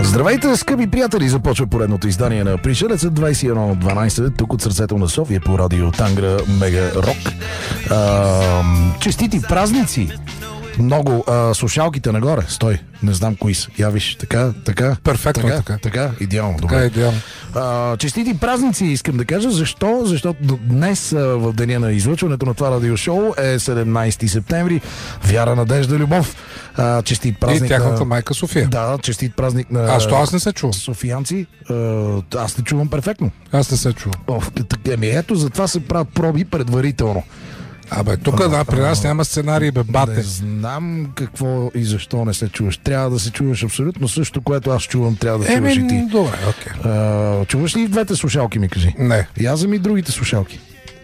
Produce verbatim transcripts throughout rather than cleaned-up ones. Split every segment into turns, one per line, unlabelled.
Здравейте, скъпи приятели! Започва поредното издание на Пришелеца двайсет и едно дванайсет, тук от сърцето на София по радио Тангра Мега Рок. А, честити празници! Много а, слушалките нагоре. Стой, не знам кои са. Я виж, така, така.
Перфектно,
така.
така.
Така, идеално.
Така
добре.
е идеално.
А, честити празници, искам да кажа. Защо? Защото днес, а, в деня на излъчването на това радиошоу, е седемнайсети септември. Вяра, надежда, любов. А, честит празник
И тяхната
на...
майка София.
Да, честит празник на...
А, що аз не се чувам?
Софиянци. А, аз не чувам перфектно.
Аз не се чувам.
О, еми, ето, затова се правят проби предварително.
Абе, тук да, при нас няма сценарий, бе, бате.
Не знам какво и защо не се чуваш. Трябва да се чуваш абсолютно също, което аз чувам, трябва да чуваш и ти.
Еми, добре, окей.
А, чуваш ли и в двете слушалки, ми кажи?
Не.
Я вземи другите слушалки.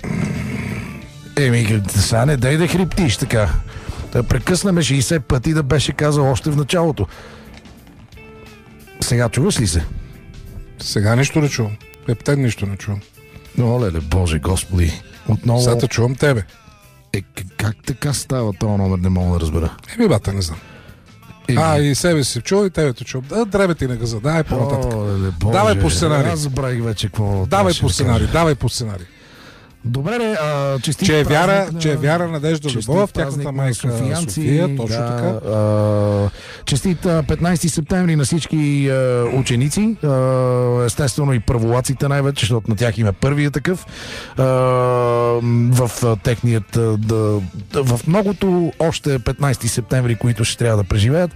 Еми, сега не дай да хриптиш така. Да прекъснаме шейсет пъти да беше казал още в началото. Сега чуваш ли се?
Сега нищо не чувам. Пептен нищо не чувам.
О, леле, Боже, Господи. Отново...
Сега те чувам тебе.
Е, как така става този номер, не мога да разбера.
Еми, бата, не знам.
Еми...
А, и себе си чува, и тебе те чувам. Да, дребе ти на газа, давай по-нататък.
О, леле, Боже.
Давай по сценарий.
Аз забравих вече какво.
Давай
трябваше
по
да
сценарий,
кажа.
давай по сценарий.
Добре, а, честит
Че е вяра,
празник на-
че е вяра, надежда,
честит
любов,
празник
тяхната
на
майка
софиянци,
София, точно
да,
така.
А, честит а, петнайсети септември на всички а, ученици, а, естествено и първолаците най-вече, защото на тях има първия такъв. А, в а, техният, а, да, да, в многото още петнайсети септември, които ще трябва да преживеят.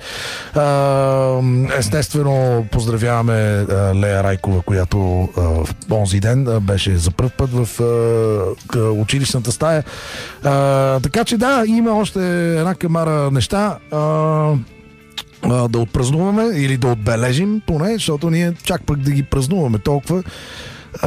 А, естествено поздравяваме а, Лея Райкова, която а, в онзи ден а, беше за пръв път в а, училищната стая. А, така че да, има още една камара неща а, а, да отпразнуваме или да отбележим поне, защото ние чак пък да ги празнуваме толкова. А,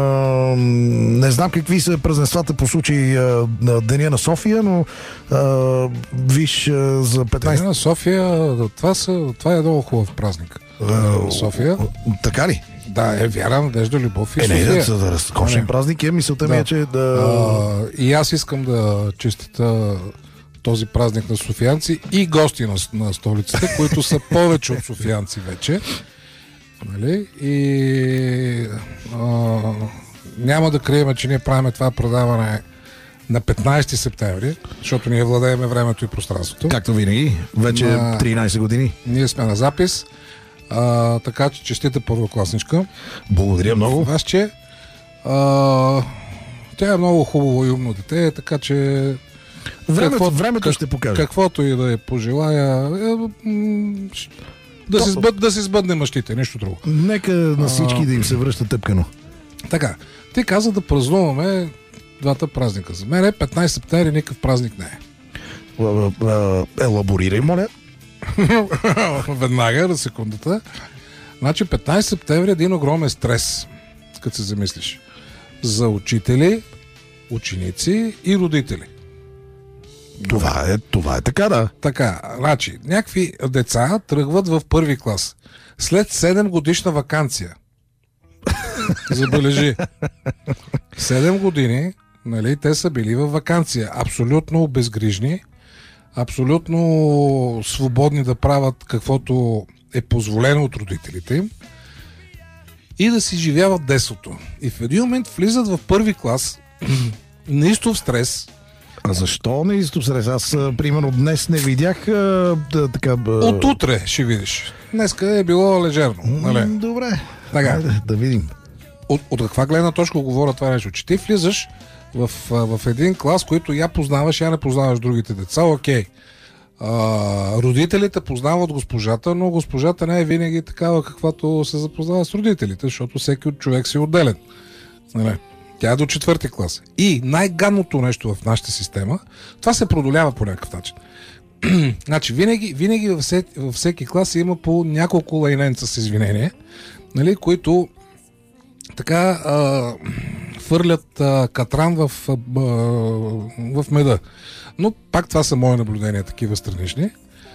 не знам какви са празненствата по случай а, на Деня на София, но а, виж а, за петнайсети
Деня на София, това, са, това е много хубав празник.
А,
София.
Така ли?
Да, е вяра, надежда, любов и
Е, не,
София.
да, да, разкошен
Не.
празник е, мисълта ми
Да.
е, че да...
А, и аз искам да честита този празник на софиянци и гости на, на столицата, които са повече от софиянци вече. Нали? И а, няма да крием, че ние правим това предаване на петнайсети септември, защото ние владееме времето и пространството.
Както винаги, вече
На-
тринайсет години.
Ние сме на запис, а, така че честита първокласничка.
Благодаря много.
Вас, че а, тя е много хубаво и умно дете, така че
Времето,
какво-
времето
как-
ще покаже.
каквото и да я пожелая, е, м, ш- да, си сбъд, да си сбъдне мъщите, нищо друго.
Нека на всички да им се връща тъпкано.
Така, ти каза да празнуваме двата празника. За мен е петнайсети септември никакъв празник не е.
А, а, Елаборирай, моля.
Веднага, на секундата. Значи петнайсети септември е един огромен стрес, като се замислиш. За учители, ученици и родители.
Това е, това е така, да.
Така, значи, някакви деца тръгват в първи клас. След седем годишна ваканция. Забележи. седем години, нали, те са били във ваканция. Абсолютно безгрижни, абсолютно свободни да правят каквото е позволено от родителите им и да си живяват детството. И в един момент влизат в първи клас, неистов стрес.
А защо не изтопсрез? Аз, а, примерно, днес не видях а, да, така... Б...
От утре ще видиш. Днеска е било лежерно. Нали?
М, Добре.
Така.
Хайде, да видим.
От, от каква гледна точка говоря това нещо? Че ти влизаш в, а, в един клас, който я познаваш, я не познаваш другите деца, окей. А, родителите познават госпожата, но госпожата не е винаги такава, каквато се запознава с родителите, защото всеки от човек си е отделен. Нали? Тя е до четвърти клас. И най-гадното нещо в нашата система, това се продолява по някакъв начин. Значи, винаги, винаги във, всеки, във всеки клас има по няколко лайненца с извинение, нали, които така а, фърлят а, катран в, а, в меда. Но пак това са мои наблюдения, такива странични.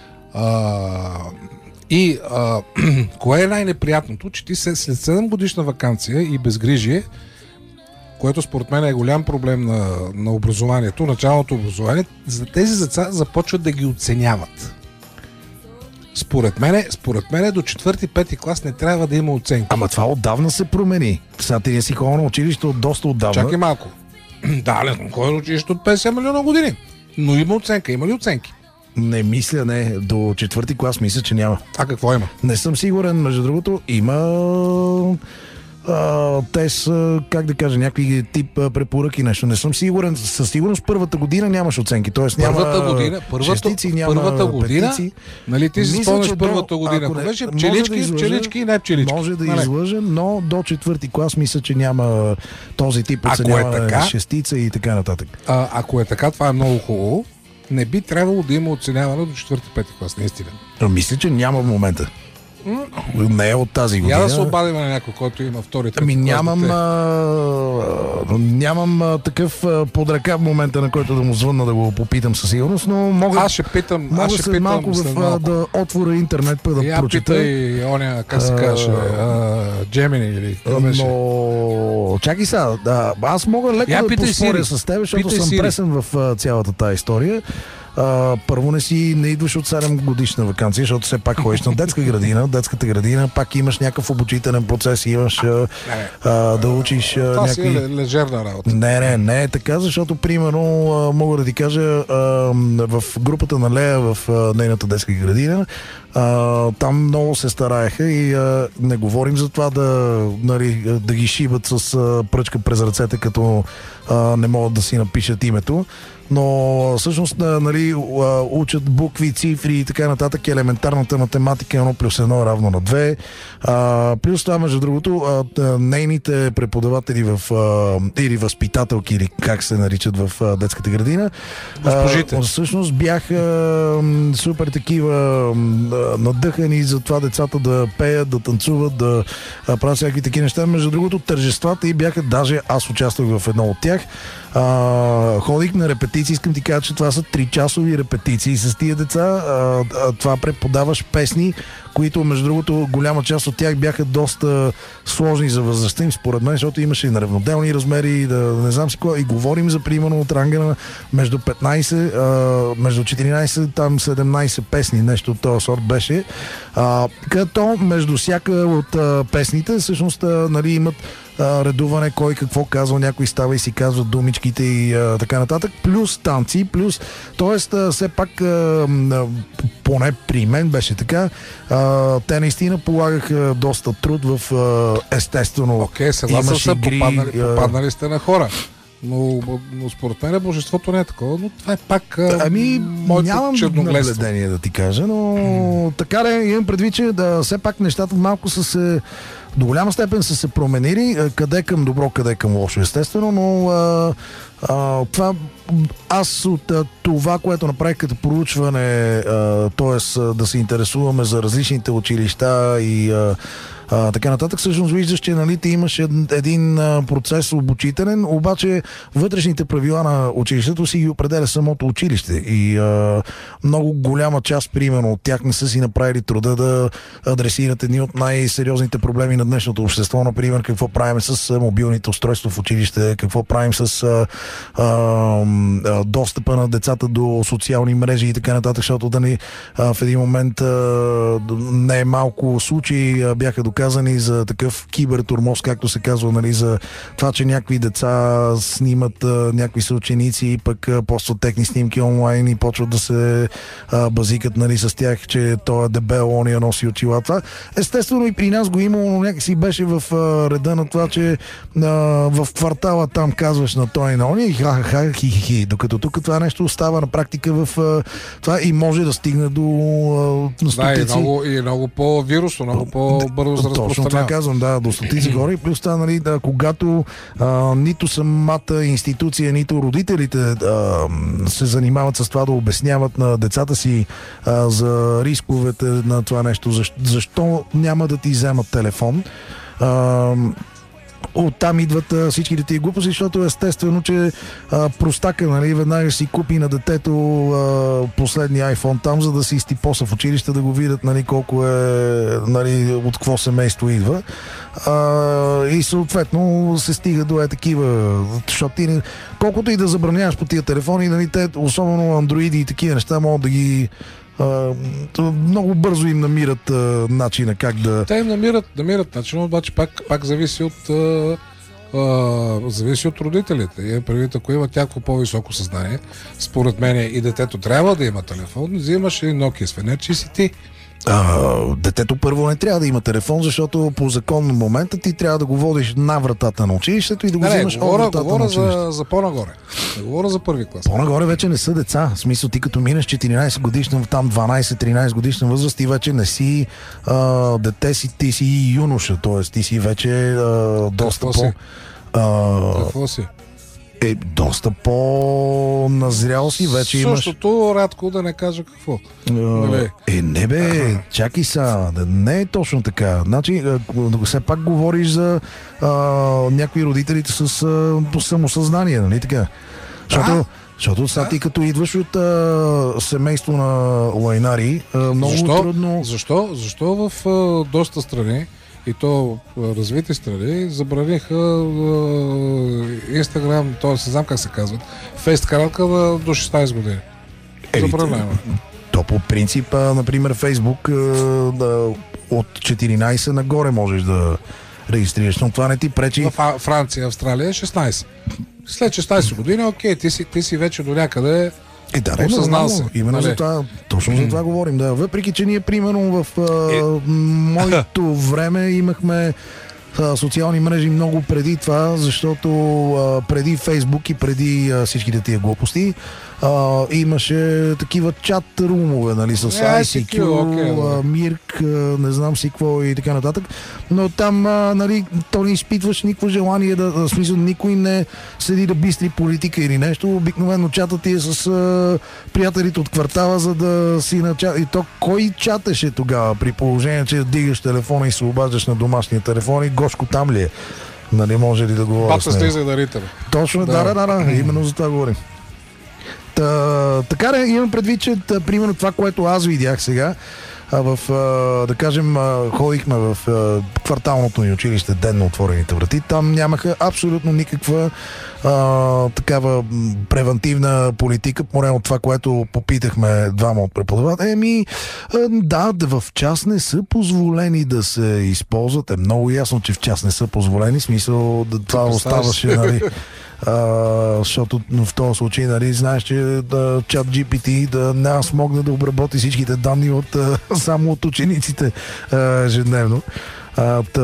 А, и а, кое е най-неприятното, че ти след седем годишна ваканция и безгрижие, което според мен е голям проблем на, на образованието, началното образование, за тези деца започват да ги оценяват. Според мене, според мене до четвърти-пети клас не трябва да има оценки.
Ама това отдавна се промени. Сега ти не си ходил на училище от доста отдавна.
Чакай малко. Да, не съм ходил на училище от петдесет милиона години. Но има оценка. Има ли оценки?
Не мисля, не. До четвърти клас мисля, че няма.
А какво има?
Не съм сигурен. Между другото, има а, те са, как да кажа, някакви тип а, препоръки, нещо. Не съм сигурен. Със сигурност първата година нямаш оценки. Тоест няма
първата година, първата,
шестици, няма
първата година,
петици.
Нали ти си спомняш първата година? Ако беше пчелички, да пчелички и не пчелички.
Може да
нали?
излъжа, но до четвърти клас мисля, че няма този тип оценяване, е шестица и така нататък.
А, ако е така, това е много хубаво. Не би трябвало да има оценяване до четвърти-пети клас, наистина.
Мисля, че няма в момента. Не е от тази година.
Я да се обадим на някой, който има втори, трети
Ами
клас
нямам,
дете.
а, нямам а, такъв а, под ръка в момента, на който да му звънна да го попитам със сигурност, но мога,
Аз ще питам,
мога
аз ще
след
питам
малко,
след
в,
малко.
а, да отворя интернет, па да
Я
прочета.
питай оня, как се
А,
каже, Джемини или какво беше?
Но чакай сега, да, аз мога леко
Я
да
питай
поспоря
Сири.
с теб, защото
Питай
съм
Сири.
пресен в а, цялата тая история. А, първо не си не идваш от седем годишна ваканция, защото все пак ходиш на детска градина. Детската градина пак имаш някакъв обучителен процес, имаш а, а, да учиш а,
Това си
някакви...
е лежерна работа.
Не, не, не е така, защото примерно а, мога да ти кажа а, в групата на Лея в а, нейната детска градина, а, там много се стараеха и а, не говорим за това да, нали, да ги шибат с а, пръчка през ръцете, като а, не могат да си напишат името. Но всъщност нали, учат букви, цифри и така нататък. Елементарната математика едно плюс едно е равно на две. А, плюс това, между другото, а, нейните преподаватели в, а, или възпитателки, или как се наричат в а, детската градина,
Госпожите.
а, всъщност бяха м, супер такива м, надъхани за това децата да пеят, да танцуват, да а, правят всякакви такива неща. Между другото, тържествата и бяха, даже аз участвах в едно от тях. А, ходих на репетиции, искам ти кажа, че това са три часови репетиции с тия деца. А, а, това преподаваш песни, които, между другото, голяма част от тях бяха доста сложни за възрастта им, според мен, защото имаше и неравноделни размери, да не знам си какво. И говорим за примерно от ранга на между петнайсет, а, между четиринайсет, там седемнайсет песни, нещо от този сорт беше. А, като между всяка от а, песните, всъщност, а, нали, имат а, редуване, кой какво казва, някой става и си казва думичките и а, така нататък, плюс танци, плюс, т.е. все пак а, а, поне при мен беше така, а, те наистина полагаха доста труд в а, естествено.
Окей, съгласен
имаш
съм,
игри,
попаднали,
а,
попаднали сте на хора. Но, но според мен божеството не е такова, но това е пак а,
Ами,
моето
нямам
черногледство.
наблюдение да ти кажа, но mm. така ли, имам предвид, че да, все пак нещата малко са се, до голяма степен са се променили, къде към добро, къде към лошо, естествено, но а, а, това аз от а, това, което направих като проучване, т.е. да се интересуваме за различните училища и а, А, така нататък, всъщност виждаш, че нали, ти имаш един, един а, процес обучителен, обаче вътрешните правила на училището си ги определя самото училище и а, много голяма част, примерно, от тях не са си направили труда да адресират едни от най-сериозните проблеми на днешното общество, например, какво правим с мобилните устройства в училище, какво правим с а, а, а, достъпа на децата до социални мрежи и така нататък, защото да ни а, в един момент а, не е малко случаи а, бяха доказани казани за такъв кибертурмоз, както се казва, нали, за това, че някакви деца снимат а, някакви съученици и пък а, постват техни снимки онлайн и почват да се а, базикат, нали, с тях, че той е дебел, он я носи очила. Това естествено и при нас го има, но някакси беше в а, реда на това, че а, в квартала там казваш на той и на ония и ха-ха-ха, хи-хи-хи, докато тук това нещо остава на практика в а, това и може да стигне до а, стотици.
Да, и много, и много по-вирусно, много по-бързо за
Точно това казвам, да, до стотици хора и плюс това, нали, да, когато а, нито самата институция, нито родителите а, се занимават с това да обясняват на децата си а, за рисковете на това нещо, защо, защо няма да ти вземат телефон. А, оттам идват а, всичките тия глупости, защото естествено, че а, простака, нали, веднага си купи на детето а, последния iPhone там, за да си изтипоса в училище, да го видят, нали, колко е, нали, от какво семейство идва. А, и съответно се стига до е такива, защото ти не, колкото и да забраняваш по тия телефони, нали, те, особено андроиди и такива неща, могат да ги а, много бързо им намират а, начина как да...
Те им намират, намират начин, обаче пак, пак зависи от а, а, зависи от родителите. И предвид, ако има някакво по-високо съзнание, според мен и детето трябва да има телефон, взимаш и Nokia свенец и си ти.
А, детето първо не трябва да има телефон, защото по закон на момента ти трябва да го водиш на вратата на училището и да го
не,
взимаш
не, говоря,
от вратата
говоря
на училището.
за, за по-нагоре. Не говоря за първи клас.
По-нагоре вече не са деца. В смисъл, ти като минеш четиринайсет годишна, там дванайсет-тринайсет годишна възраст, ти вече не си а, дете си, ти си юноша, т.е. ти си вече а, доста
Какво
по...
си?
А,
Какво си?
е, доста по-назрял си, вече имаш...
Същото, Радко, да не кажа какво.
Uh, е, не бе, чакай са, не е точно така. Значи, все пак говориш за а, някои родителите с а, самосъзнание, нали така? Защото,
да.
защото сега ти като идваш от а, семейство на лайнари, а, много
Защо?
трудно...
Защо? Защо в а, доста страни, и то а, развити страни, забраниха Инстаграм, то не знам как се казват, фейс-каралка до шестнайсет години. Забранено.
То по принцип, а, например, Фейсбук а, да, от четиринайсет нагоре можеш да регистрираш, но това не ти пречи.
В Франция, Австралия е шестнайсет. След шестнайсет години, окей, ти си, ти си вече до някъде
Е, да,
осъзнал се.
Именно
нали?
за това, точно за това говорим. Да. Въпреки, че ние, примерно, в а,
е...
моето време имахме а, социални мрежи много преди това, защото а, преди Фейсбук и преди а, всичките тия глупости а, имаше такива чат румове, нали, с Ай Си Кю, okay, Мирк, а, не знам си какво и така нататък. Но там, а, нали, то не изпитваш никакво желание да, в смисъл, никой не седи да бистри политика или нещо. Обикновено чатът ти е с а, приятелите от квартала, за да си на чат. И то кой чатеше тогава, при положение, че дигаш телефона и се обаждаш на домашния телефон и Гошко там ли е? Нали, може ли да говоря
Бата
с него?
слиза да ритър.
Точно, да, да, да, да, именно за това говорим. Та, така да имам предвид, че та, примерно това, което аз видях сега, а, в, а, да кажем, а, ходихме в а, кварталното ни училище, ден на отворените врати, там нямаха абсолютно никаква а, такава превентивна политика, поне от това, което попитахме двама от преподаватели. Еми, а, да, да, в час не са позволени да се използват. Е много ясно, че в час не са позволени, в смисъл да това оставаше, нали, Uh, защото в този случай, нали, знаеш, че да, чат Джи Пи Ти да не смогне да обработи всичките данни от, uh, само от учениците uh, ежедневно. Uh, та,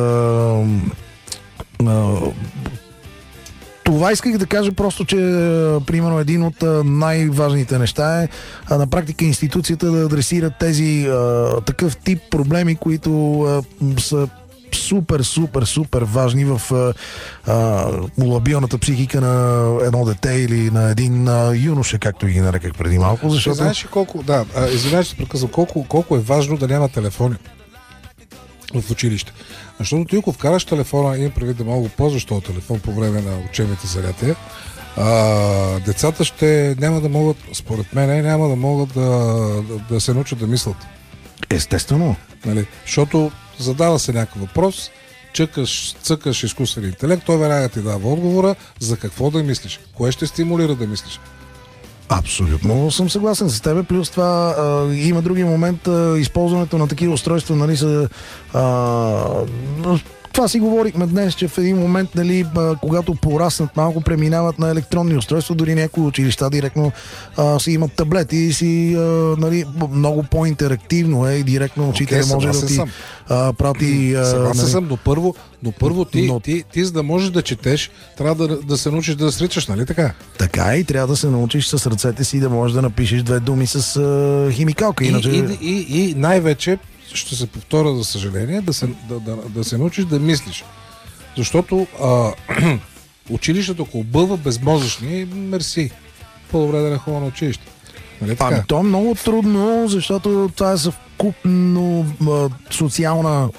uh, това исках да кажа просто, че примерно един от uh, най-важните неща е uh, на практика институцията да адресира тези uh, такъв тип проблеми, които uh, са супер, супер, супер важни в а, лабилната психика на едно дете или на един а, юноша, както ги нареках преди малко, защото...
Знаеш ли колко, да, извинявай, че прекъсвам, колко, колко е важно да няма телефони в училище. Защото ти, ако вкараш телефона, имам предвид да мога да ползваш този телефон по време на учебните занятия, а, децата ще няма да могат, според мен, няма да могат да, да, да се научат да мислят.
Естествено.
Нали? Защото задава се някакъв въпрос, чъкаш, цъкаш изкуствен интелект, той веднага ти дава отговора за какво да мислиш. Кое ще стимулира да мислиш?
Абсолютно съм съгласен с тебе. Плюс това а, има други момент, а, използването на такива устройства, нали, са... А, това си говорихме днес, че в един момент, нали, когато пораснат малко, преминават на електронни устройства, дори някои училища директно а, си имат таблети и си, а, нали, много по-интерактивно е и директно учителя okay, може да ти а, прати... А,
съгласен
нали...
съм, но първо, но първо ти,
но...
ти, ти, за да можеш да четеш, трябва да, да се научиш да сричаш, нали така?
Така и трябва да се научиш с ръцете си да можеш да напишеш две думи с а, химикалка.
И,
иначе...
и, и, и най-вече ще се повторя, за съжаление, да се, да, да, да се научиш да мислиш. Защото а, училището, ако бъва безмозъчни, мерси. По-добре да не ходя на училище. Нали така?
Ами то е много трудно, защото това е съвкупно а, социална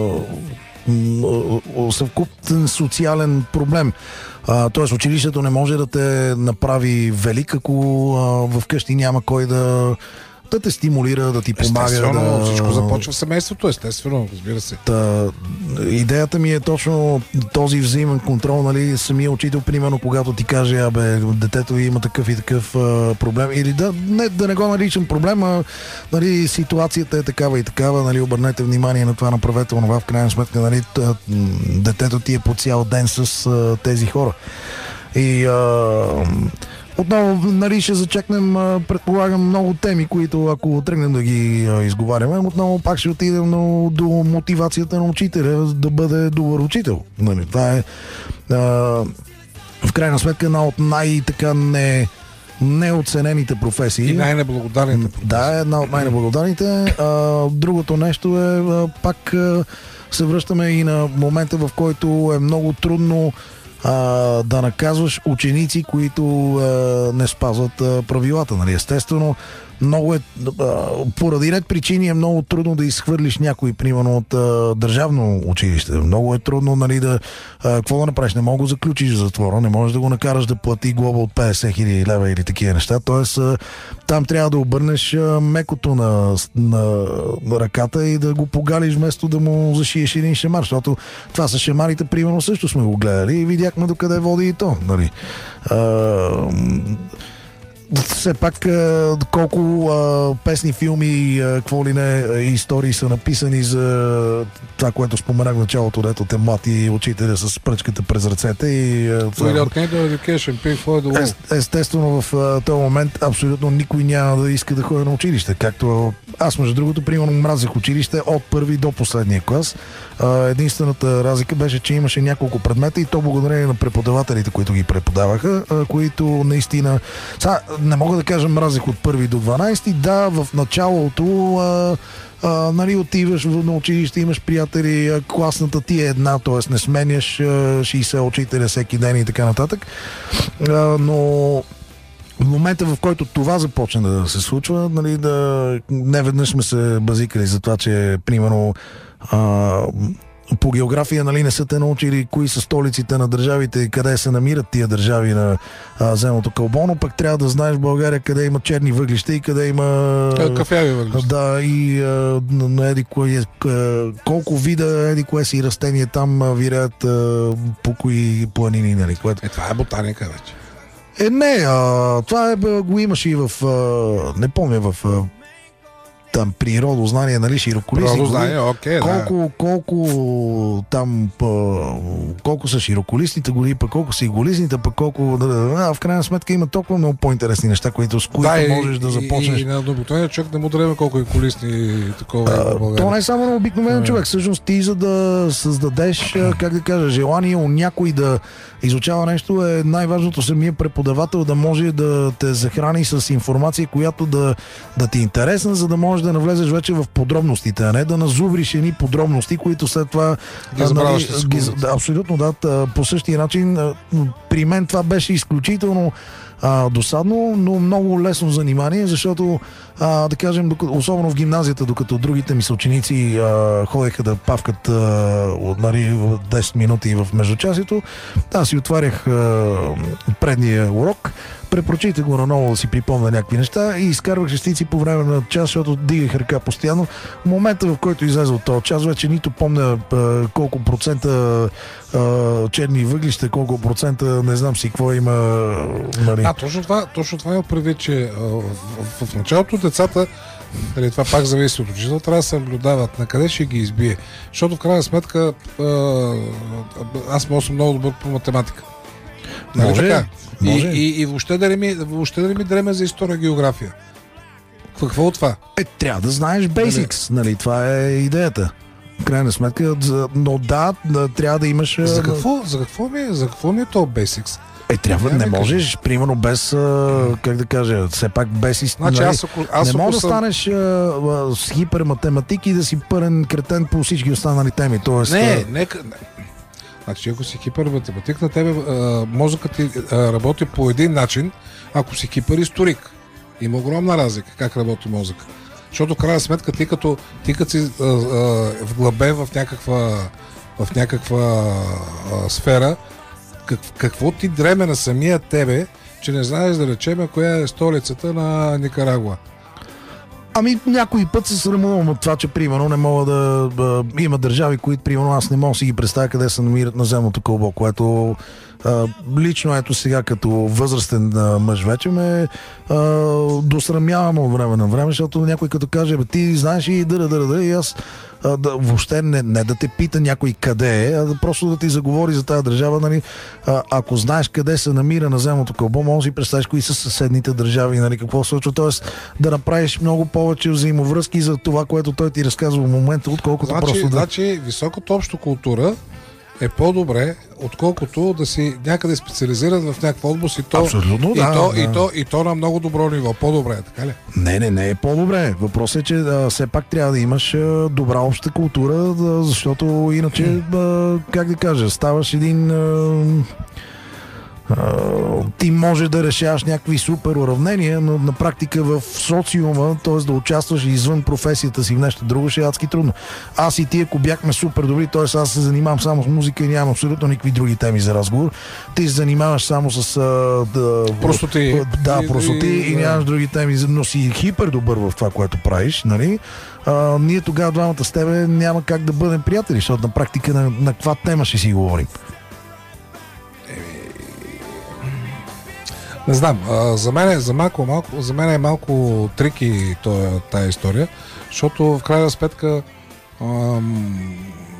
а, съвкупен социален проблем. Тоест училището не може да те направи велик, ако а, вкъщи няма кой да да те стимулира, да ти помага.
Естествено,
да...
всичко започва в семейството, естествено, разбира се.
Та, идеята ми е точно този взаимен контрол, нали, самия учител, примерно, когато ти каже, абе, детето има такъв и такъв а, проблем, или да не, да не го наричам проблем, а, нали, ситуацията е такава и такава, нали, обърнете внимание на това, направете онова, в крайна сметка, нали, тъ, детето ти е по цял ден с а, тези хора. И а, отново, нали, ще зачекнем, предполагам, много теми, които ако тръгнем да ги а, изговаряме, отново пак ще отидем до, до мотивацията на учителя да бъде добър учител. Нали, това е а, в крайна сметка една от най-така не неоценените професии.
И най-неблагодарните професии.
Да, една от най-неблагодарните. А, другото нещо е а, пак а, се връщаме и на момента, в който е много трудно а, да наказваш ученици, които а, не спазват а, правилата. Нали? Естествено, много е, а, поради ред причини е много трудно да изхвърлиш някой, примерно, от а, държавно училище. Много е трудно, нали, да а, какво да направиш? Не мога да го заключиш в затвора, не можеш да го накараш да плати глоба от петдесет хиляди лева или такива неща. Тоест, а, там трябва да обърнеш а, мекото на, на, на ръката и да го погалиш, вместо да му зашиеш един шамар. Защото това с шамарите, примерно, също сме го гледали и видяхме докъде води и то. Нали. А, все пак колко а, песни, филми, какво ли не, истории са написани за това, което споменах в началото, дето те млати учителя с пръчката през ръцете и е, естествено в а, този момент абсолютно никой няма да иска да ходи на училище, както аз, между другото, примерно мразех училище от първи до последния клас. А, единствената разлика беше, че имаше няколко предмета и то благодарение на преподавателите, които ги преподаваха, а, които наистина са, не мога да кажа мразех от първи до дванайсети. Да, в началото а, а, нали, отиваш на училище, имаш приятели, а, класната ти е една, т.е. не сменяш а, шейсет учителя всеки ден и така нататък. А, но в момента, в който това започне да се случва, нали, да, не веднъж сме се базикали за това, че примерно а, по география, нали, не са те научили кои са столиците на държавите и къде се намират тия държави на а, земното кълбо, но пък трябва да знаеш в България къде има черни въглища и къде има
кафяви въглища.
Да, и а, на еди кое, колко вида еди кое си растение там вирят а, по кои планини, нали, което...
Е, това е ботаника вече.
Е, не, а, това е, го имаш и в а, не помня, в а, там природознание, нали, широколистни.
Природознание, окей,
колко,
да.
колко там, па, колко са широколистните гори, пък колко са иголистните, пък колко... А, в крайна сметка има толкова много по-интересни неща, които, с които
да,
можеш да започнеш.
И, и на обикновения човек не му дреме колко е колистни и такова.
А, то не е само на обикновен човек. Всъщност ти, за да създадеш, как да кажа, желание у някой да изучава нещо, е най-важното самия преподавател да може да те захрани с информация, която да, да ти е интересна, за да можеш да навлезеш вече в подробностите, а не да назубриш едни подробности, които след това
ги забравяш.
Нали, да, абсолютно, да. По същия начин при мен това беше изключително а, досадно, но много лесно занимание, защото а, да кажем, докато, особено в гимназията, докато другите ми съученици а, ходеха да павкат а, нали, десет минути в междучасието, аз си отварях а, предния урок, препрочите го наново да си припомня някакви неща и изкарвах шестици по време на час, защото дигах ръка постоянно. В момента, в който излезе от този час, вече нито помня а, колко процента а, черни въглища, колко процента не знам си какво има. Нали.
А, точно това, точно това има предвид, че а, в, в, в началото децата, дали, това пак зависи от учител, трябва да се наблюдават на къде ще ги избие. Защото в крайна сметка а, аз мога съм много добър по математика. Нали
може,
така?
може.
И, и, и въобще да не ми, въобще да не ми дреме за история и география. Какво от това?
Е, трябва да знаеш basics, нали? Това е идеята. В крайна сметка, но да, да трябва да имаш...
За какво, за какво, ми, за какво ми е то basics?
Е, трябва, не можеш, примерно без, а, как да кажа, все пак без истина.
Значи, аз, ако, аз,
не можеш да
съм...
станеш а, а, с хиперматематик и да си пълен кретен по всички останали теми. Тоест,
не, а... нека... Значи, ако си хиперматематик, на тебе а, мозъкът ти а, работи по един начин, ако си хиперисторик. Има огромна разлика как работи мозък. Защото в крайна сметка ти като, ти като си а, а, вглъбен в някаква, в някаква а, сфера, как, какво ти дреме на самия тебе, че не знаеш да речем коя е столицата на Никарагуа.
Ами някой път се срамувам от това, че примерно не мога да, да има държави, които примерно аз не мога да си ги представя къде се намират на земното кълбо, което а, лично ето сега като възрастен а, мъж вече ме а, досрамявам от време на време, защото някой като каже, бе, ти знаеш и дъра, дъра, дъра, и аз а, да, въобще не, не да те пита някой къде е, а да просто да ти заговори за тази държава, нали, а, ако знаеш къде се намира на земното кълбо, може да си представиш кои са съседните държави, нали, какво се случва, т.е. да направиш много повече взаимовръзки за това, което той ти разказва в момента, отколкото
значи,
просто да...
Значи, високата общо култура е по-добре, отколкото да си някъде специализират в някаква област и то,
Абсолютно,
и,
да,
то,
да.
И, то, и то на много добро ниво. По-добре е, така ли?
Не, не, не е по-добре. Въпросът е, че а, все пак трябва да имаш а, добра обща култура, да, защото иначе, а, как да кажа, ставаш един... А, Uh, ти може да решаваш някакви супер уравнения, но на практика в социума, т.е. да участваш извън професията си в нещо друго, ще е адски трудно. Аз и ти, ако бяхме супер добри, т.е. аз се занимавам само с музика и нямам абсолютно никакви други теми за разговор, ти се занимаваш само с uh, да,
простоти.
Да, простоти и, и, и нямаш други теми, но си хипер добър в това, което правиш, нали? Uh, ние тогава двамата с тебе няма как да бъдем приятели, защото на практика на, на каква тема ще си говорим.
Не знам, а, за мен, е, за, малко, малко, за мен е малко трики тая история, защото в крайна сметка ам,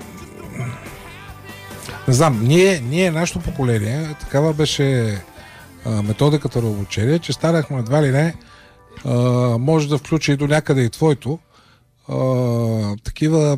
не знам, ние, ние нашето поколение, такава беше а, методиката на обучение, че станахме едва ли не, а, може да включи и до някъде и твоето, а, такива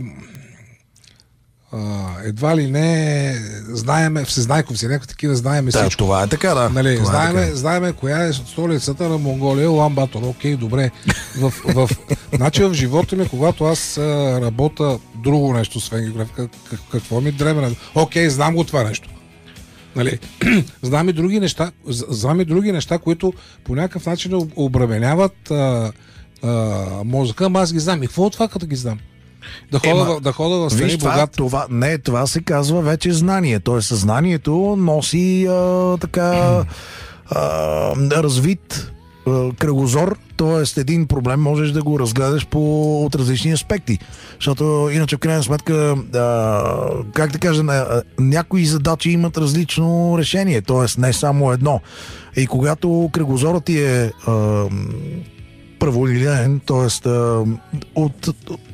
Uh, едва ли не знаеме, всезнайковци, някакви такива знаеме
да,
всичко.
Това е така, да.
Нали,
това
знаеме,
е така.
знаеме коя е столицата на Монголия, Улан Батор. Окей, добре. В, в, значи в живота ми, когато аз а, работя друго нещо, освен географика, какво ми дреме? Окей, знам го това нещо. Нали, знам и други неща, знам и други неща, които по някакъв начин обременяват а, а, мозъка, ама аз ги знам. И какво от това, като ги знам? Да хода, Ема, да хода в страни богат.
Това, не, това се казва вече знание. Тоест съзнанието носи а, така а, развит а, кръгозор, т.е. един проблем можеш да го разгледаш по, от различни аспекти. Защото иначе в крайна сметка а, как да кажа, а, някои задачи имат различно решение, т.е. не само едно. И когато кръгозорът ти е а, праволинеен, т.е. от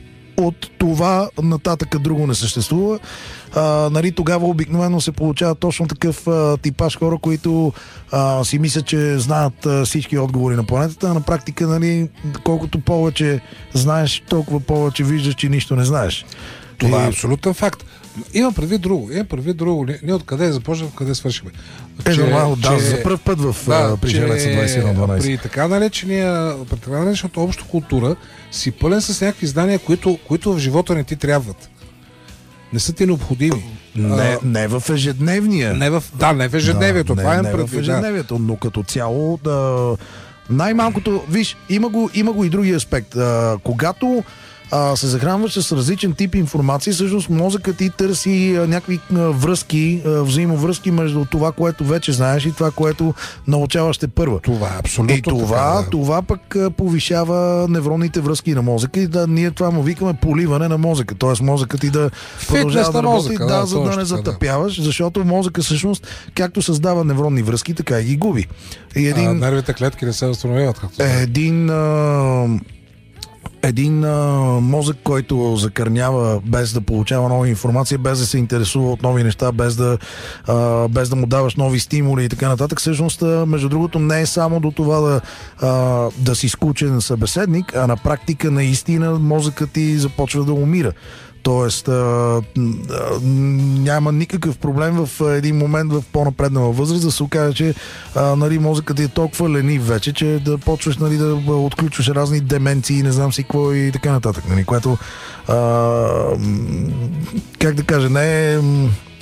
от това нататък друго не съществува. А, нали, тогава обикновено се получава точно такъв а, типаж хора, които а, си мислят, че знаят а, всички отговори на планетата, а на практика, нали, колкото повече знаеш, толкова повече виждаш, че нищо не знаеш.
Това
И...
е абсолютен факт. Имам предвид друго. Имам предвид друго. Ние откъде започнем, къде свършихме.
Е, нормално, да, за първ път в
да,
при Желеца двайсет и едно дванайсет.
При така наречения, при така наречената обща култура си пълен с някакви знания, които, които в живота не ти трябват. Не са ти необходими.
Не,
а,
не в ежедневния.
Не в, да, не в ежедневието.
Да,
това
не,
е
не
предвид,
в ежедневието, да. Но като цяло да... най-малкото, виж, има го, има го и други аспект. А, когато а, се захранваш с различен тип информация, всъщност мозъкът ти търси а, някакви а, връзки, а, взаимовръзки между това, което вече знаеш и това, което научаваш те първа.
Това е абсолютно
и това,
така, да.
това пък а, повишава невронните връзки на мозъка и да, ние това му викаме поливане на мозъка. Тоест мозъкът ти да продължава да работи,
мозъка,
да,
да,
за да не затъпяваш, да. Защото мозъка всъщност, както създава невронни връзки, така и ги губи. И един,
а, нервите клетки не се възстановяват. Както
един а, един а, мозък, който закърнява без да получава нова информация, без да се интересува от нови неща, без да, а, без да му даваш нови стимули и така нататък, всъщност, а, между другото, не е само до това да, а, да си скучен събеседник, а на практика наистина мозъкът ти започва да умира. Тоест, а, а, няма никакъв проблем в един момент в по-напреднала възраст да се окаже, че а, нали, мозъкът ти е толкова ленив вече, че да почваш нали, да отключваш разни деменции, не знам си какво и така нататък. Нали, което, а, как да кажа, не е...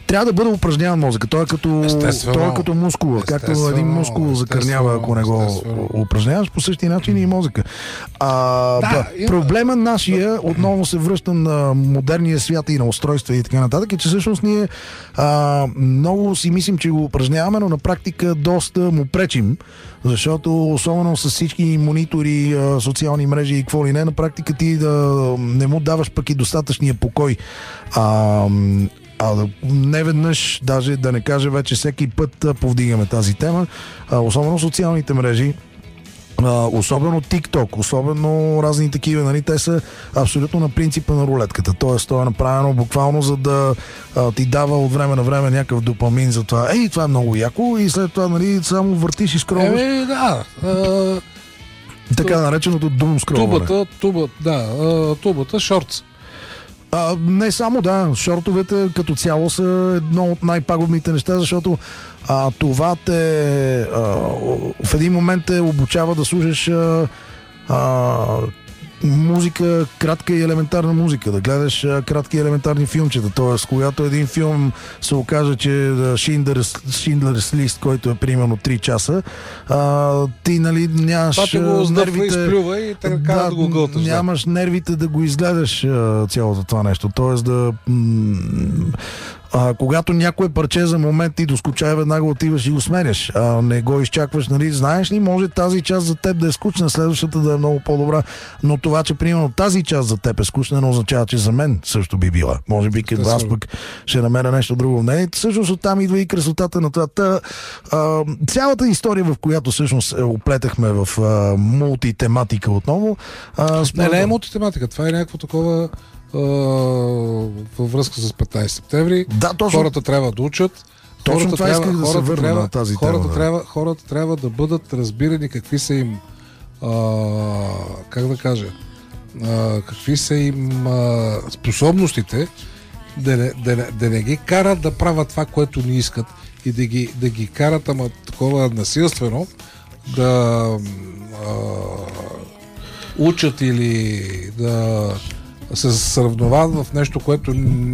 трябва да бъде упражняван мозъка. Той е като, той е като мускула. Както един мускул закърнява, ако не го естествено. упражняваш, по същия начин и мозъка. А, да, да, проблема нашия, отново се връща на модерния свят и на устройства и така нататък, е, че всъщност ние а, много си мислим, че го упражняваме, но на практика доста му пречим, защото особено с всички монитори, социални мрежи и какво ли не, на практика ти да не му даваш пък и достатъчния покой. А, а не веднъж, даже да не кажа вече всеки път повдигаме тази тема, а, особено социалните мрежи, Uh, особено TikTok, особено разни такива, нали, те са абсолютно на принципа на рулетката. Тоест, то е направено буквално за да uh, ти дава от време на време някакъв допамин за това. Ей, това е много яко и след това, нали, само въртиш и скролваш.
Еми, да. Uh,
така нареченото дум скролване.
Тубата, тубата, да, uh, тубата, шортс.
А, не само, да. Шортовете като цяло са едно от най-пагубните неща, защото а, това те а, в един момент те обучава да слушаш а, а, музика, кратка и елементарна музика, да гледаш а, кратки и елементарни филмчета. Тоест, когато един филм се окаже, че Шиндлерс лист, който е примерно три часа, а, ти, нали, нямаш
това ти го нервите... изплюва и те кара да, да го гълташ.
Нямаш да. нервите да го изгледаш а, цялото това нещо. Тоест да... М- А, когато някое парче за момент ти доскучава, веднага отиваш и го сменяш. А, не го изчакваш, нали? Знаеш ли, може тази част за теб да е скучна, следващата да е много по-добра, но това, че примерно тази част за теб е скучна, не означава, че за мен също би била. Може би като аз пък ще намеря нещо друго. Не, всъщност оттам идва и красотата на това. Та, а, цялата история, в която всъщност оплетахме в а, мултитематика отново. А,
не, не е мултитематика, това е някакво такова във връзка с петнайсети септември.
Да, точно.
Хората трябва да учат.
Точно
хората
това
трябва,
исках да се върна
трябва,
на тази
хората
тема.
Трябва, хората трябва да бъдат разбирани какви са им а, как да кажа а, какви са им а, способностите, да не, да, не, да не ги карат да правят това, което не искат и да ги, да ги карат, ама такова насилствено да а, учат или да се сравноват в нещо, което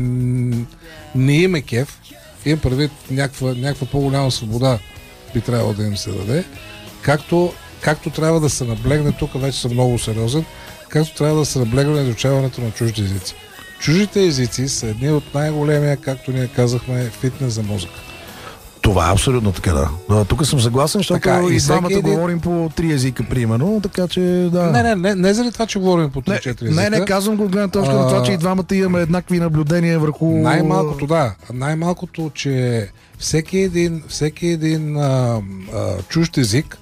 не им е кеф. Им предвид някаква, някаква по-голяма свобода би трябвало да им се даде. Както, както трябва да се наблегне, тук вече съм много сериозен, както трябва да се наблегне на изучаването на чужди езици. Чуждите езици са едни от най-големия, както ние казахме, фитнес за мозъка.
Това е абсолютно така, да. Тук съм съгласен, защото така, и двамата един... говорим по три езика, примерно, така че да.
Не, не, не, не заради това, че говорим по три-четири езика.
Не, не, казвам го от гледна точка на това, че и двамата имаме еднакви наблюдения върху...
Най-малкото, да. Най-малкото, че всеки един, всеки един а, а, чужд език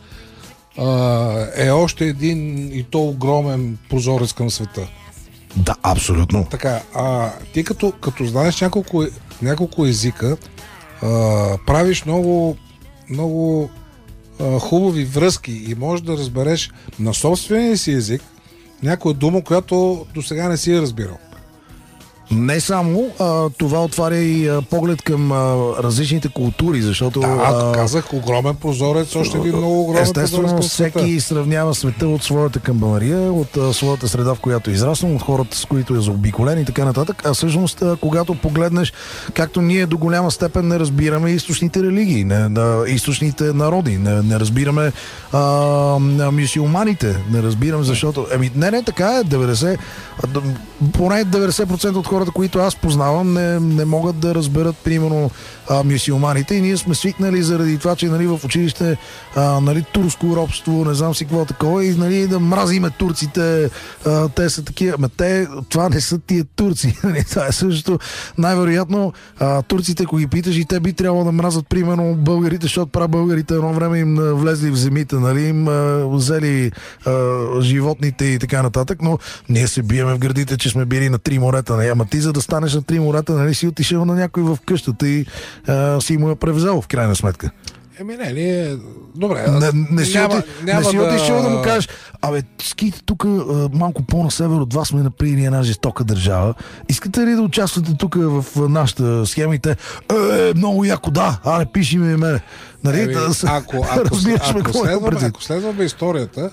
а, е още един и то огромен прозорец към света.
Да, абсолютно.
Така, а ти като, като знаеш няколко, няколко езика, Uh, правиш много, много uh, хубави връзки и можеш да разбереш на собствения си език някоя дума, която до сега не си е разбирал.
Не само, а, това отваря и а, поглед към а, различните култури, защото...
Да, а, казах, огромен прозорец, още един много огромен
естествено,
прозорец.
Естествено, всеки сравнява света от своята камбанария, от а, своята среда, в която е израснал, от хората, с които е заобиколен и така нататък. А всъщност, а, когато погледнеш, както ние до голяма степен не разбираме източните религии, не, на източните народи, не, не разбираме а, мюсюлманите, не разбираме, защото... Еми, не, не, така е, деветдесет, поне деветдесет процента от хората, които аз познавам, не, не могат да разберат, примерно, а, мюсюлманите, и ние сме свикнали заради това, че, нали, в училище а, нали, турско робство, не знам си какво такова, и, нали, да мразиме турците, а, те са такива, ама те, това не са тия турци, това е също, най-вероятно а, турците, ако ги питаш, и те би трябвало да мразят, примерно, българите, защото прав българите едно време им влезли в земите, нали, им а, взели а, животните и така нататък, но ние се биеме в гърдите, че сме били на три морета, не, ама ти, за да станеш на три морета, нали, си отишъл на някой в къщата и а, си му я превзел в крайна сметка.
Еми не, ние... Добре,
не, не си,
няма,
оти,
няма
не си
да...
отишъл да му кажеш, абе, ските тук малко по-на север от вас сме направили една жестока държава. Искате ли да участвате тук в нашата схема и те, е, много яко, да, аре, пиши ми мене. Нали,
Еми,
да,
ако, ако, ако, следваме, ако следваме историята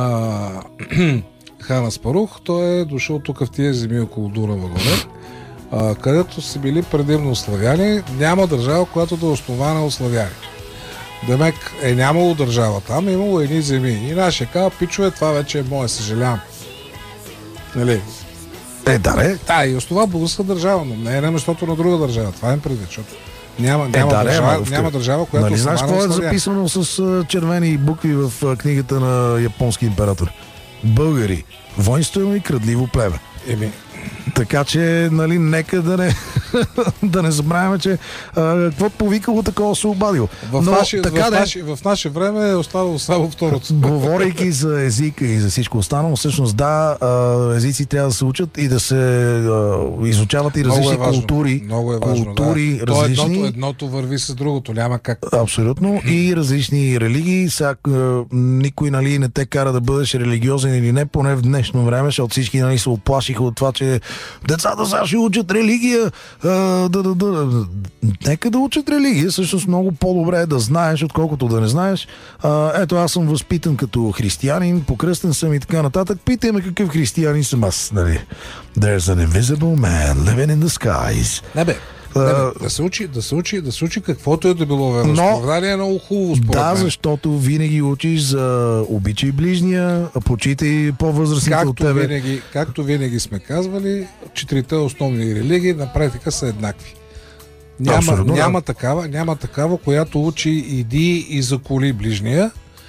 на Хан Аспарух, той е дошъл тук в тия земи около Дунава горе. а, където са били предимно славяни, няма държава, която да е основана от славяни. Демек е нямало държава там, е имало едни земи. И нашия казва, пичове, това вече е мое, съжалявам. Нали?
Е, да, не.
Да, и основа българска държава, но не е на местото на друга държава. Това е предвид, защото няма, няма,
е, да,
държава,
не,
няма държава, която
нали, знаеш какво е
славяни.
записано с а, червени букви в а, книгата на японски император? Българи, воинствено и крадливо племе.
Еми.
Така че, нали, нека да не, да не забравяме, че какво повикало, такова се обадило.
В,
Но,
наше,
така,
в,
да,
наше, в наше време е оставало само второто.
Говорейки за езика и за всичко останало, всъщност да, езици трябва да се учат и да се изучават и различни
много е
култури.
Много е важно,
култури,
да.
различни.
Едното, едното върви с другото, няма как.
Абсолютно. И различни религии. Сега, никой, нали, не те кара да бъдеш религиозен или не, поне в днешно време, защото всички, нали, се оплашиха от това, че децата сега ще учат религия. А, да, да, да. Нека да учат религия. Всъщност много по-добре е да знаеш, отколкото да не знаеш. А, ето, аз съм възпитан като християнин, покръстен съм и така нататък. Питай ме какъв християнин съм аз. Нали? There's an invisible man living in the skies.
Не бе. Uh, да, се учи, да се учи, да се учи каквото е да било вероизповедание е много хубаво според
Да,
мен.
защото винаги учиш за обичай ближния, почитай по-възрастните от тебе.
Винаги, както винаги сме казвали, четирите основни религии на практика са еднакви. Няма, няма, да. такава, няма такава, която учи иди и заколи ближния,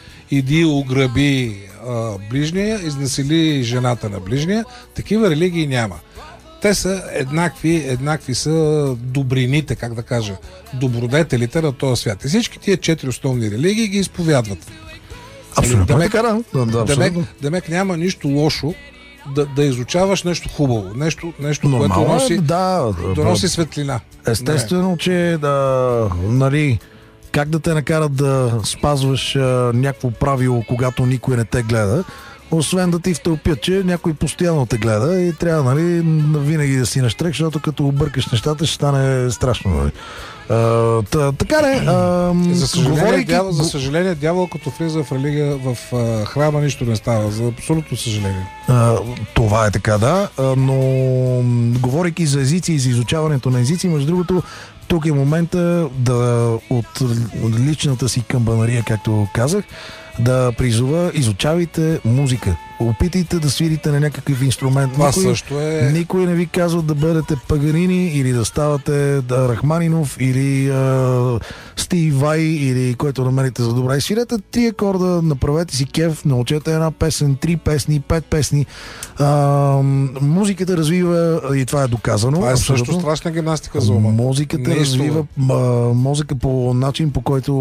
иди ограби а, ближния, изнасили жената на ближния. Такива религии няма. Те са еднакви, еднакви са добрините, как да кажа, добродетелите на този свят. И всички тия четири основни религии ги изповядват.
Абсолютно.
Демек,
така, да. Да, да,
демек, демек няма нищо лошо да, да изучаваш нещо хубаво, нещо, нещо което носи,
да,
да носи светлина.
Естествено, не. че да, нали, как да те накарат да спазваш а, някакво правило, когато никой не те гледа, освен да ти втълпят, че някой постоянно те гледа и трябва, нали, винаги да си наштрек, защото като объркаш нещата ще стане страшно. Нали. А, та, така не. А,
за, съжаление,
говорейки...
дявол, за съжаление, дявол като влиза в религия, в а, храма нищо не става. За абсолютно съжаление.
А, това е така, да. А, но говорейки за езици и за изучаването на езици, между другото, тук е момента да от личната си камбанария, както казах, да призова, изучавайте музика. Опитайте да свирите на някакъв инструмент.
Това
никой,
също е...
никой не ви казва да бъдете Паганини или да ставате да, Рахманинов или а, Стив Вай или който намерите за добра. И свирете три акорда, направете си кеф, научете една песен, три песни, пет песни. А, музиката развива, и това е доказано.
Това е
абсолютно.
също страшна гимнастика за ума.
Музиката
нищо.
развива а, музика по начин, по който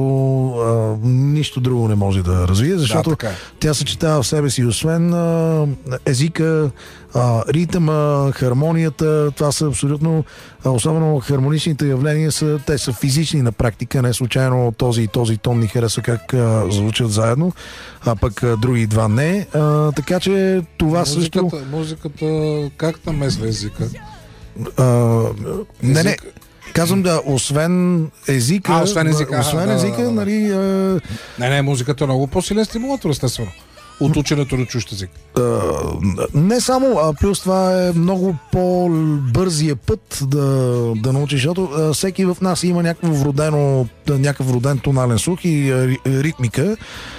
а, нищо друго не може да развие, защото
да,
тя съчетава в себе си освен а, езика, а, ритъма, хармонията. Това са абсолютно, а, особено хармоничните явления са, те са физични на практика, не случайно този и този тон ни хареса как а, звучат заедно, а пък а, други два не. А, така че това
музиката,
също...
Музиката как намесва езика?
А, не, не. Казвам да, освен езика,
а, освен езика,
освен
а,
езика,
да, да, да.
нали... А...
Не, не, музиката е много по-силен стимулатор, естествено. От ученето на чужд език.
А, не само, а плюс това е много по-бързия път да, да научиш, защото а, всеки в нас има някакво вродено, някакъв вроден тонален слух и а, ритмика.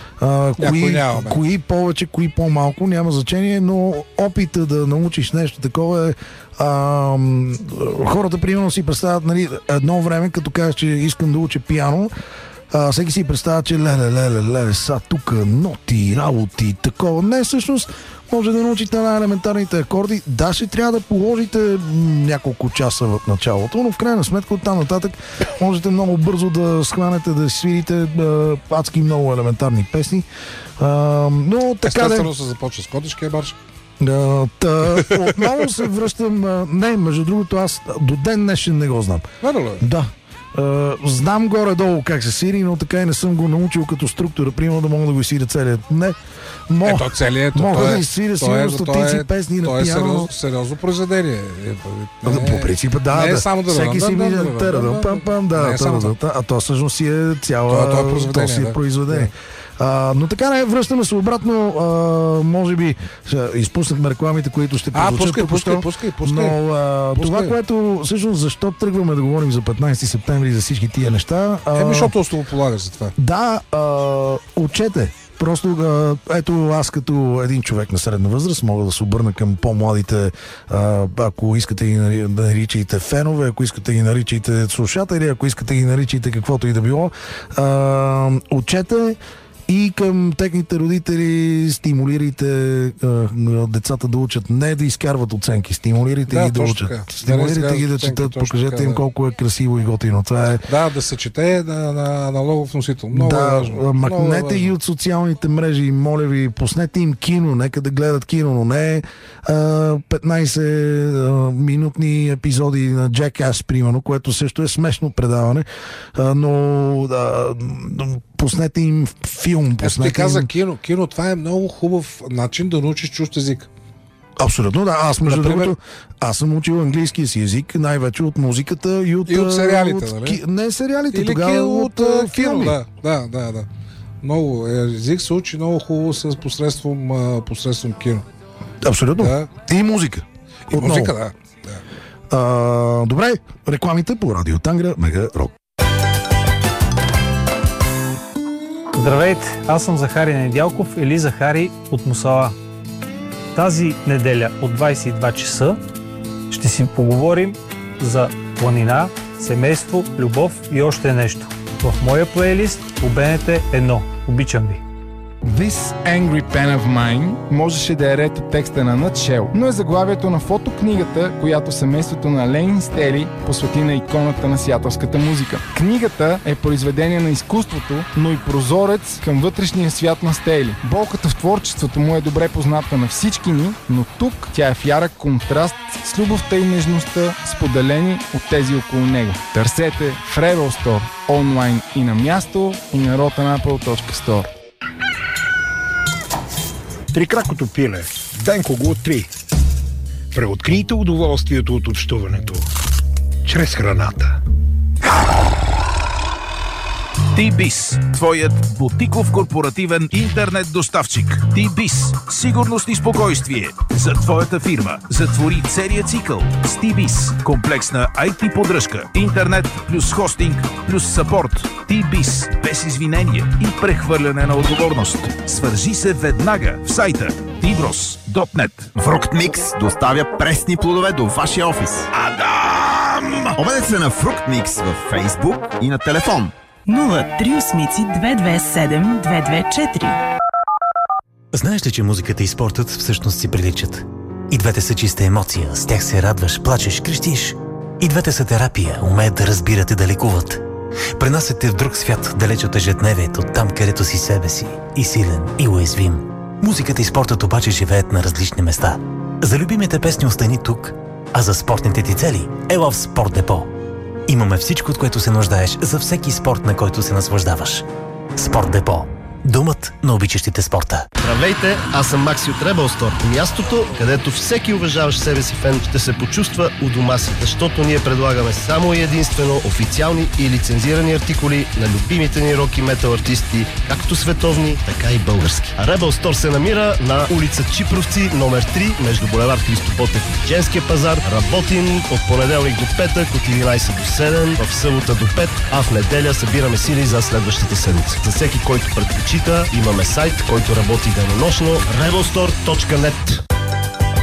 А, кои,
няма,
кои повече, кои по-малко, няма значение, но опита да научиш нещо такова е. А, хората примерно си представят, нали, едно време, като кажеш, че искам да уча пиано, а, всеки си представя, че леле, леле, леле, са тук ноти, работи, такова. Не, всъщност може да научите най-елементарните акорди. Да, ще трябва да положите няколко часа в началото, но в крайна сметка оттам нататък можете много бързо да схванете, да свирите а, адски много елементарни песни. А, но така
естествено
да...
се започва с Котешкия марш.
Да, та, отново се връщам. А, не, между другото, аз до ден днешен не го знам.
Верно ли?
Да. Uh, знам горе-долу как се свири, но така и не съм го научил като структура, примерно да мога да го свиря целият. Не, Мо,
Ето целият.
мога
е,
да изсвиря сигурно стотици
е,
песни на
пиано.
пиано.
Това е сериозно, сериозно произведение.
Не, по принципа, да.
Не е
да.
само да
всеки си ми
да
пам пам да,
не е само
да, а то всъщност си е цяла
това, това е произведение.
то си е
Да.
произведение. А, но така не, връщаме се обратно. А, може би изпуснахме рекламите, които ще
А,
прозвучат
пускай,
току-що.
пускай, пускай, пускай.
Но а,
Пускай.
това, което всъщност защо тръгваме да говорим за петнайсети септември и за всички тия неща. А,
Еми, защото основополагаш за това.
Да, а, отчете. Просто, а, ето аз като един човек на средна възраст мога да се обърна към по-младите, а, ако искате ги нари- да наричайте фенове, ако искате ги наричайте слушатели, ако искате ги наричайте каквото и да било. А, отчете и към техните родители стимулирайте а, децата да учат, не да изкарват оценки, стимулирайте
Да,
ги да
точно
учат.
така.
Стимулирайте
Да не
ги да
изкарват
четат,
оценки, точно
покажете
така,
им
да.
колко е красиво и готино. Това е
Да, да се чете на, на, на логов носител. Много
да,
е важно. Много е
махнете
важно.
ги от социалните мрежи, моля ви, пуснете им кино, нека да гледат кино, но не а, петнайсет а, минутни епизоди на Jackass, примерно, което също е смешно предаване, а, но а, пуснете им филм,
Ето ти
пуснете
каза
им...
кино. Кино, това е много хубав начин да научиш чужд език.
Абсолютно, да. Аз, между
Например?
другото, аз съм учил английския си език най-вече от музиката и от...
И от
а,
сериалите,
от,
нали?
ки... Не сериалите,
Или
тогава
ки-
от,
от
а,
а, кино,
филми.
да, да, да, да. Много. Език се учи много хубаво с посредством, а, посредством кино.
Абсолютно.
Да.
И музика.
И
Отново.
музика, да. да.
А, добре, рекламите по Радио Тангра, Мега Рок.
Здравейте, аз съм Захари Недялков или Захари от Мусала. Тази неделя от двайсет и два часа ще си поговорим за планина, семейство, любов и още нещо. В моя плейлист обенете едно. Обичам ви.
This Angry Pen of Mine можеше да е ред от текста на Nutshell, но е заглавието на фотокнигата, която семейството на Ленин Стели посвети на иконата на сиатълската музика. Книгата е произведение на изкуството, но и прозорец към вътрешния свят на Стели. Болката в творчеството му е добре позната на всички ни, но тук тя е в ярък контраст с любовта и нежността, споделени от тези около него. Търсете в Rebel Store онлайн и на място, и на rotten apple точка store.
Трикракото пиле. Денко го три. Преоткрийте удоволствието от общуването чрез храната.
T-Biz, твоят бутиков корпоративен интернет доставчик. T-Biz, сигурност и спокойствие за твоята фирма. Затвори целия цикъл с T-Biz. Комплексна ай ти поддръжка, интернет плюс хостинг плюс съпорт. T-Biz, без извинение и прехвърляне на отговорност. Свържи се веднага в сайта ти брос точка нет.
Fructmix доставя пресни плодове до вашия офис. Адам! Обадете се на Fructmix във Facebook и на телефон.
нула три осмици две две седем две две четири.
Знаеш ли, че музиката и спортът всъщност си приличат? И двете са чиста емоция, с тях се радваш, плачеш, крещиш. И двете са терапия, умеят да разбират и да лекуват. Пренасят те в друг свят, далеч от ежедневието, там където си себе си, и силен, и уязвим. Музиката и спортът обаче живеят на различни места. За любимите песни остани тук, а за спортните ти цели ела в Спорт Депо. Имаме всичко, от което се нуждаеш за всеки спорт, на който се наслаждаваш. Спорт Депо. Думът на обичащите спорта.
Здравейте, аз съм Макси от Rebel Store. Мястото, където всеки уважаващ себе си фен ще се почувства у дома си, защото ние предлагаме само и единствено официални и лицензирани артикули на любимите ни рок и метал артисти, както световни, така и български. А Rebel Store се намира на улица Чипровци, номер три, между булевард Христо Ботев и Женския пазар. Работим от понеделник до петък, от единайсет до седем, в събота до пет, а в неделя събираме сили за следващата седмица. За всеки, който предпочита, имаме сайт, който работи денонощно rebel store точка нет.